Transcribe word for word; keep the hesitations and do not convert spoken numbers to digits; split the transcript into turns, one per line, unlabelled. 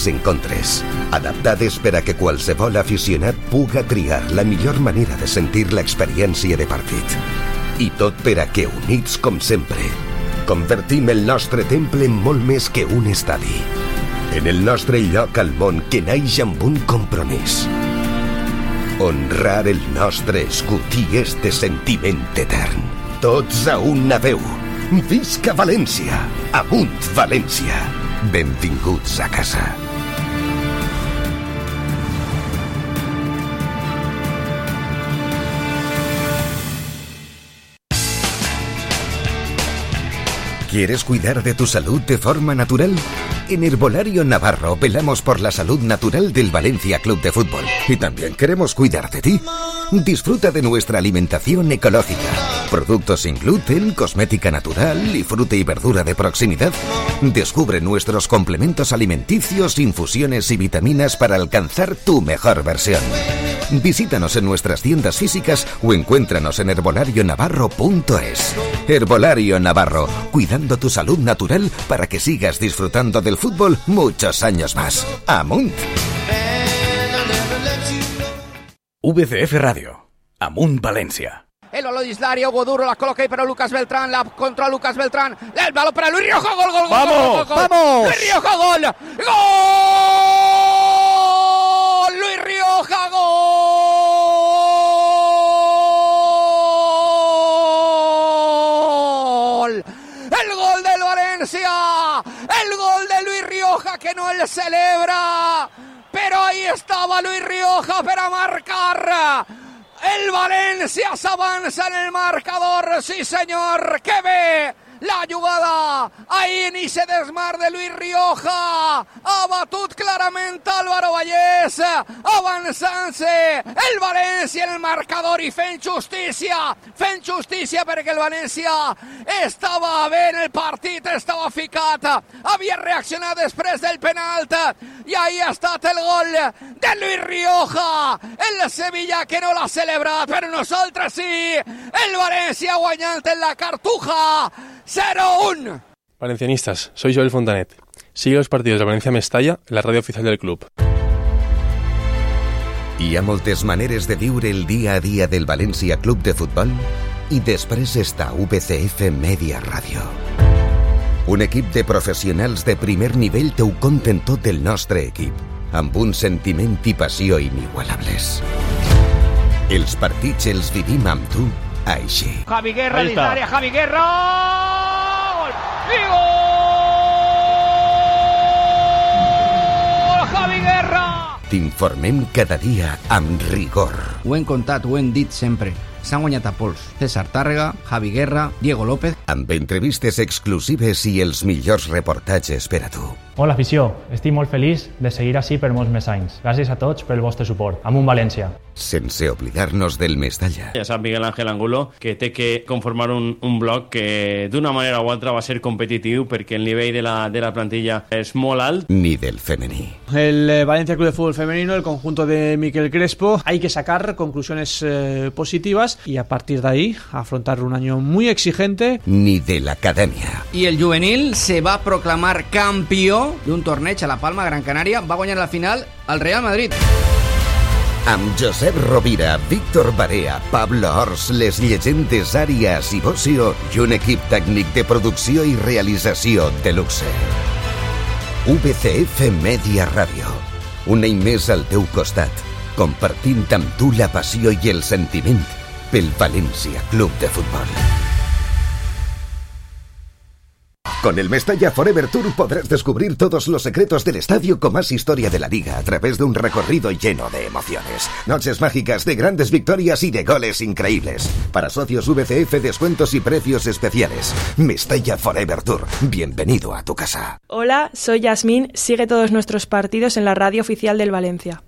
els encontres, adaptades per a que qualsevol aficionat puga triar la millor manera de sentir l'experiència de partit. I tot per a que, units com sempre, convertim el nostre temple en molt més que un estadi. En el nostre lloc al món que naix amb un compromís. Honrar el nostre escut i este sentiment etern. Tots a una veu. Visca València! Amunt València! Benvinguts a casa. ¿Quieres cuidar de tu salud de forma natural? En Herbolario Navarro velamos por la salud natural del Valencia Club de Fútbol. Y también queremos cuidar de ti. Disfruta de nuestra alimentación ecológica. Productos sin gluten, cosmética natural y fruta y verdura de proximidad. Descubre nuestros complementos alimenticios, infusiones y vitaminas para alcanzar tu mejor versión. Visítanos en nuestras tiendas físicas o encuéntranos en herbolario navarro punto es. Herbolario Navarro, cuidando tu salud natural para que sigas disfrutando del fútbol muchos años más. ¡Amunt!
V C F Radio. Amunt Valencia.
El Olodislario, Goduro, la coloca ahí para Lucas Beltrán, la contra Lucas Beltrán, el balón para Luis Rioja, gol, gol, gol,
¡vamos!
gol, gol, gol.
¡Vamos!
Luis Rioja, gol, gol, Luis Rioja, gol, el gol del Valencia, el gol de Luis Rioja que no él celebra, pero ahí estaba Luis Rioja para marcar. El Valencia se avanza en el marcador, sí señor, que ve la jugada, ahí ni se desmar de Luis Rioja, ha batut clarament Álvaro Vallès, avançant-se el València en el marcador i fent justícia, fent justícia perquè el València estava bé en el partit, estava ficat, havia reaccionat després del penalt i ahí ha estat el gol de Luis Rioja, el Sevilla que no l'ha celebrat, però nosaltres sí, el València guanyant en la Cartuja, cero uno.
Valencianistas, soy Joel Fontanet. Sigue los partidos de Valencia Mestalla en la radio oficial del club.
Hi ha moltes maneres de viure el dia a dia del València Club de Futbol i després està V C F Media Ràdio. Un equip de professionals de primer nivell t'ho conten tot el nostre equip, amb un sentiment i passió inigualables. Els partits els vivim amb tu així.
Javi Guerra dins l'àrea, Javi Guerra! Gol! I gol! Javi Guerra!
T'informem cada dia amb rigor.
Ho hem contat, ho hem dit sempre. S'han guanyat a pols. César Tàrrega, Javi Guerra, Diego López...
Amb entrevistes exclusives i els millors reportatges per a tu.
Hola, afició. Estic molt feliç de seguir així per molts més anys. Gràcies a tots pel vostre suport. Amunt València.
Sense oblidar-nos del Mestalla.
Ja sap Miguel Ángel Angulo que té que conformar un, un bloc que d'una manera o altra va ser competitiu perquè el nivell de la, de la plantilla és molt alt.
Ni del femení.
El eh, Valencia Club de Fútbol Femenino, el conjunto de Miquel Crespo, hay que sacar conclusiones eh, positivas y a partir de ahí afrontar un año muy exigente.
Ni de la academia.
I el juvenil se va proclamar campió d'un torneig a la Palma, Gran Canària. Va guanyar la final al Real Madrid.
Amb Josep Rovira, Víctor Barea, Pablo Ors, les llegendes Àrias i Bocio i un equip tècnic de producció i realització de luxe. V C F Media Ràdio. Un any més al teu costat, compartint amb tu la passió i el sentiment pel València Club de Futbol. Con el Mestalla Forever Tour podrás descubrir todos los secretos del estadio con más historia de la liga a través de un recorrido lleno de emociones. Noches mágicas de grandes victorias y de goles increíbles. Para socios V C F, descuentos y precios especiales. Mestalla Forever Tour. Bienvenido a tu casa.
Hola, soy Yasmín. Sigue todos nuestros partidos en la radio oficial del Valencia.